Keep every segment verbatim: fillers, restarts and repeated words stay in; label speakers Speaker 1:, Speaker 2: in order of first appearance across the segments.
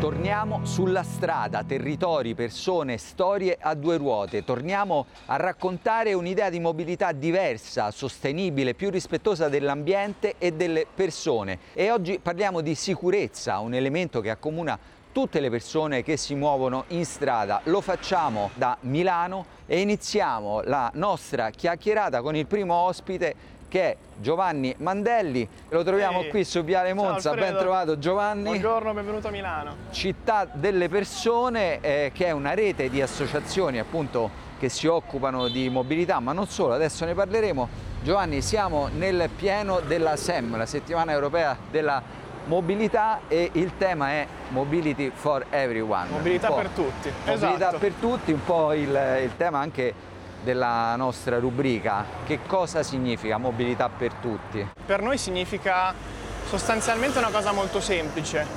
Speaker 1: Torniamo sulla strada, territori, persone, storie a due ruote. Torniamo a raccontare un'idea di mobilità diversa, sostenibile, più rispettosa dell'ambiente e delle persone. E oggi parliamo di sicurezza, un elemento che accomuna tutte le persone che si muovono in strada. Lo facciamo da Milano e iniziamo la nostra chiacchierata con il primo ospite, che è Giovanni Mandelli. Lo troviamo
Speaker 2: Ehi.
Speaker 1: qui su Viale Monza. Ben trovato Giovanni.
Speaker 2: Buongiorno, benvenuto a Milano.
Speaker 1: Città delle persone, eh, che è una rete di associazioni appunto che si occupano di mobilità, ma non solo, adesso ne parleremo. Giovanni, siamo nel pieno della S E M, la settimana europea della mobilità, e il tema è Mobility for Everyone.
Speaker 2: Mobilità per tutti.
Speaker 1: Mobilità
Speaker 2: Esatto.
Speaker 1: per tutti, un po' il, il tema anche della nostra rubrica. Che cosa significa mobilità per tutti?
Speaker 2: Per noi significa sostanzialmente una cosa molto semplice.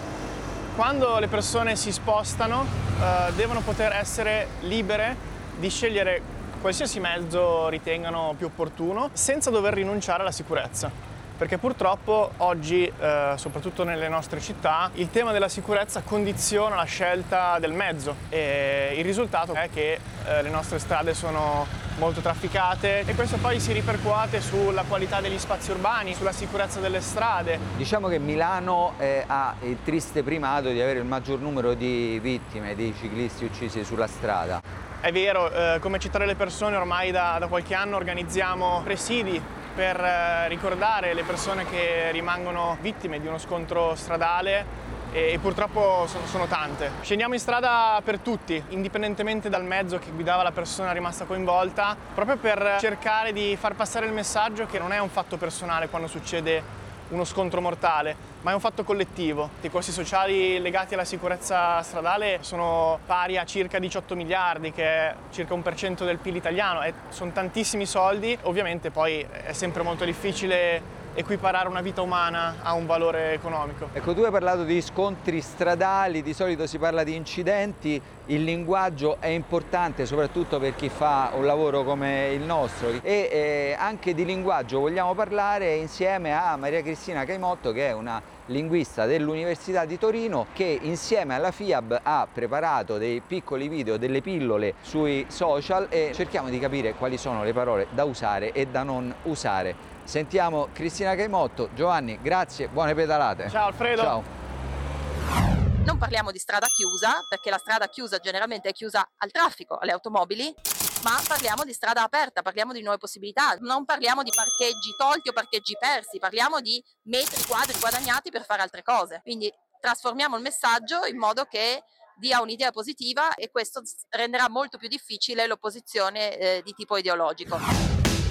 Speaker 2: Quando le persone si spostano eh, devono poter essere libere di scegliere qualsiasi mezzo ritengano più opportuno senza dover rinunciare alla sicurezza. Perché purtroppo oggi, eh, soprattutto nelle nostre città, il tema della sicurezza condiziona la scelta del mezzo e il risultato è che eh, le nostre strade sono molto trafficate e questo poi si ripercuote sulla qualità degli spazi urbani, sulla sicurezza delle strade.
Speaker 1: Diciamo che Milano eh, ha il triste primato di avere il maggior numero di vittime, di ciclisti uccisi sulla strada.
Speaker 2: È vero, eh, come Città delle Persone ormai da, da qualche anno organizziamo presidi per eh, ricordare le persone che rimangono vittime di uno scontro stradale e, e purtroppo sono, sono tante. Scendiamo in strada per tutti, indipendentemente dal mezzo che guidava la persona rimasta coinvolta, proprio per cercare di far passare il messaggio che non è un fatto personale quando succede uno scontro mortale, ma è un fatto collettivo. I costi sociali legati alla sicurezza stradale sono pari a circa diciotto miliardi, che è circa un per cento del P I L italiano, e sono tantissimi soldi. Ovviamente poi è sempre molto difficile equiparare una vita umana a un valore economico.
Speaker 1: Ecco, tu hai parlato di scontri stradali, di solito si parla di incidenti, il linguaggio è importante soprattutto per chi fa un lavoro come il nostro, e eh, anche di linguaggio vogliamo parlare insieme a Maria Cristina Caimotto, che è una linguista dell'Università di Torino, che insieme alla FIAB ha preparato dei piccoli video, delle pillole sui social, e cerchiamo di capire quali sono le parole da usare e da non usare. Sentiamo Cristina Caimotto. Giovanni, grazie, buone pedalate.
Speaker 2: Ciao Alfredo.
Speaker 1: Ciao.
Speaker 3: Non parliamo di strada chiusa, perché la strada chiusa generalmente è chiusa al traffico, alle automobili, ma parliamo di strada aperta, parliamo di nuove possibilità, non parliamo di parcheggi tolti o parcheggi persi, parliamo di metri quadri guadagnati per fare altre cose. Quindi trasformiamo il messaggio in modo che dia un'idea positiva, e questo renderà molto più difficile l'opposizione eh, di tipo ideologico.